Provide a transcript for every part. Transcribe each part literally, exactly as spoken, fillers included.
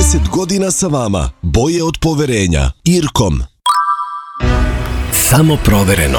trideset godina sa vama. Boje od poverenja. Irkom. Samo provereno.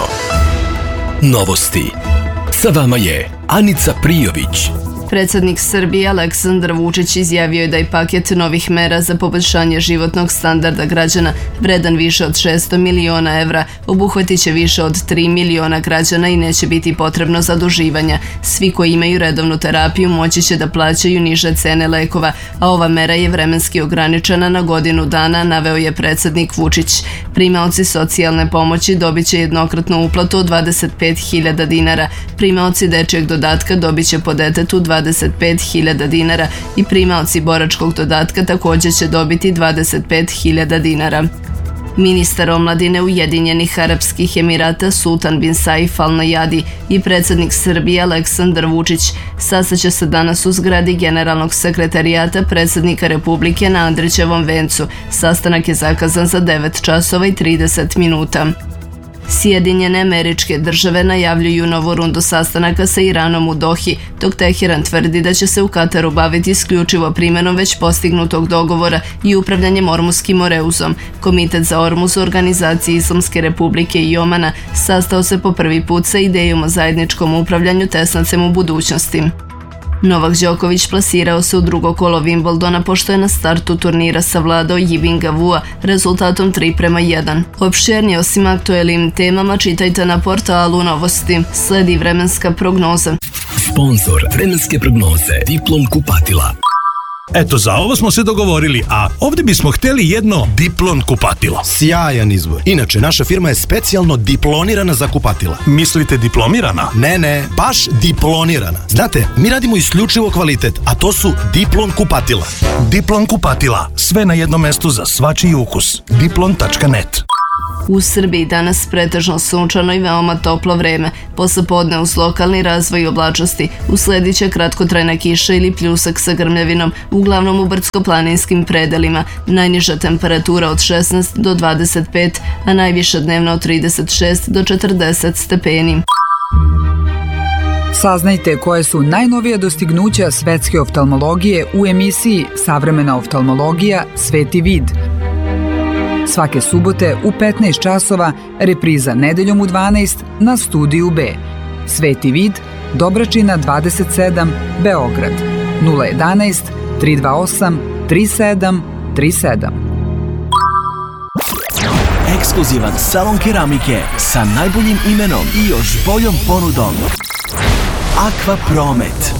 Novosti. Sa vama je Anica Prijović. Predsjednik Srbije Aleksandar Vučić izjavio je da je paket novih mera za poboljšanje životnog standarda građana vredan više od šesto miliona evra, obuhvatit će više od tri miliona građana i neće biti potrebno zaduživanja. Svi koji imaju redovnu terapiju moći će da plaćaju niže cene lekova, a ova mera je vremenski ograničena na godinu dana, naveo je predsjednik Vučić. Primaoci socijalne pomoći dobit će jednokratnu uplatu od dvadeset pet hiljada dinara, primaoci dečijeg dodatka dobit će po detetu dvadeset pet hiljada dinara i primaoci boračkog dodatka također će dobiti dvadeset pet hiljada dinara. Ministar omladine Ujedinjenih Arapskih Emirata Sultan bin Saif Al Nayadi i predsjednik Srbije Aleksandar Vučić sastaće se danas u zgradi Generalnog sekretarijata predsjednika Republike na Andrićevom vencu. Sastanak je zakazan za devet časova i trideset minuta. Sjedinjene Američke Države najavljuju novu rundu sastanaka sa Iranom u Dohi, dok Teheran tvrdi da će se u Kataru baviti isključivo primjenom već postignutog dogovora i upravljanjem Ormuskim oreuzom. Komitet za Ormuz u organizaciji Islamske Republike i Omana sastao se po prvi put sa idejom o zajedničkom upravljanju tesnacem u budućnosti. Novak Đoković plasirao se u drugo kolo Wimbledona pošto je na startu turnira savladao Yibinga Vua rezultatom tri prema jedan. Opširnije o svim aktuelnim temama čitajte na portalu Novosti. Sledi vremenska prognoza. Sponzor vremenske prognoze Diplom kupatila. Eto, za ovo smo se dogovorili, a ovdje bismo htjeli jedno Diplon kupatilo. Sjajan izbor. Inače, naša firma je specijalno diplonirana za kupatila. Mislite diplomirana? Ne, ne, baš diplonirana. Znate, mi radimo isključivo kvalitet, a to su Diplon kupatila. Diplon kupatila. Sve na jednom mestu za svačiji ukus. diplon tačka net. U Srbiji danas pretežno sunčano i veoma toplo vreme. Poslepodne uz lokalni razvoj oblačnosti usledit će kratkotrajna kiša ili pljusak sa grmljavinom, uglavnom u brdsko-planinskim predelima. Najniža temperatura od šesnaest do dvadeset pet, a najviša dnevna od trideset šest do četrdeset stepeni. Saznajte koje su najnovija dostignuća svetske oftalmologije u emisiji Savremena oftalmologija Sveti vid. Svake subote u petnaest časova, repriza nedeljom u dvanaest na Studiju B. Sveti vid, Dobračina dvadeset sedam, Beograd. nula jedanaest, tri dva osam, tri sedam tri sedam. Ekskluzivan salon keramike sa najboljim imenom i još boljom ponudom. Aqua Promet.